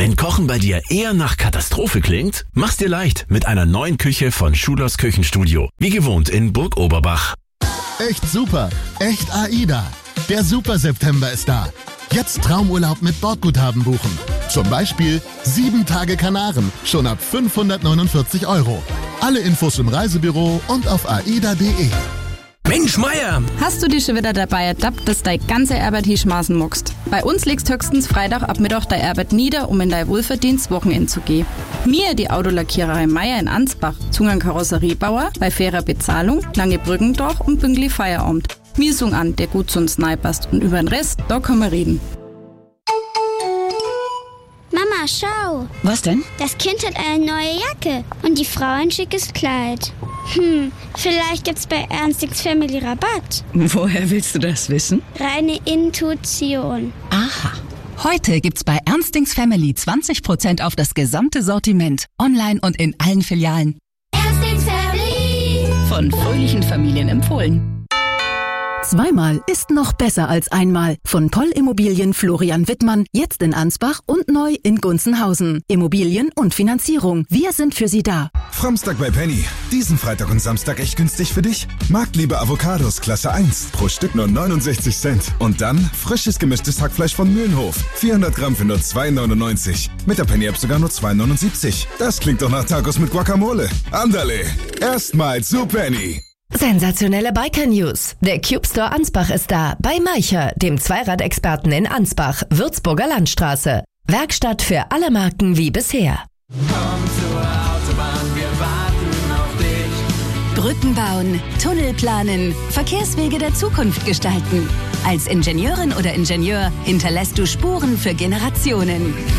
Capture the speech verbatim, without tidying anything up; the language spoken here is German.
Wenn Kochen bei dir eher nach Katastrophe klingt, mach's dir leicht mit einer neuen Küche von Schulers Küchenstudio. Wie gewohnt in Burg Oberbach. Echt super, echt AIDA. Der Super September ist da. Jetzt Traumurlaub mit Bordguthaben buchen. Zum Beispiel sieben Tage Kanaren, schon ab fünfhundertneunundvierzig Euro. Alle Infos im Reisebüro und auf aida punkt de. Mensch, Meier! Hast du dich schon wieder dabei ertappt, dass dein ganze Arbeit hinschmeißen magst? Bei uns legst höchstens Freitag ab Mittag deine Arbeit nieder, um in dein wohlverdientes Wochenende zu gehen. Mir, die Autolackiererei Meier in Ansbach, zungen Karosseriebauer, bei fairer Bezahlung, lange Brückendach und pünktlich Feierabend. Mir sung an, der gut zu uns passt und über den Rest, da können wir reden. Mama, schau. Was denn? Das Kind hat eine neue Jacke und die Frau ein schickes Kleid. Hm, vielleicht gibt's bei Ernstings Family Rabatt. Woher willst du das wissen? Reine Intuition. Aha. Heute gibt's bei Ernstings Family zwanzig Prozent auf das gesamte Sortiment. Online und in allen Filialen. Ernstings Family. Von fröhlichen Familien empfohlen. Zweimal ist noch besser als einmal. Von Poll Immobilien Florian Wittmann, jetzt in Ansbach und neu in Gunzenhausen. Immobilien und Finanzierung. Wir sind für Sie da. Framstag bei Penny. Diesen Freitag und Samstag echt günstig für dich. Marktliebe Avocados Klasse eins. Pro Stück nur neunundsechzig Cent. Und dann frisches gemischtes Hackfleisch von Mühlenhof. vierhundert Gramm für nur zwei neunundneunzig. Mit der Penny-App sogar nur zwei neunundsiebzig. Das klingt doch nach Tacos mit Guacamole. Andale. Erstmal zu Penny. Sensationelle Biker-News. Der Cube Store Ansbach ist da. Bei Meicher, dem Zweiradexperten in Ansbach, Würzburger Landstraße. Werkstatt für alle Marken wie bisher. Komm zur Autobahn, wir warten auf dich. Brücken bauen, Tunnel planen, Verkehrswege der Zukunft gestalten. Als Ingenieurin oder Ingenieur hinterlässt du Spuren für Generationen.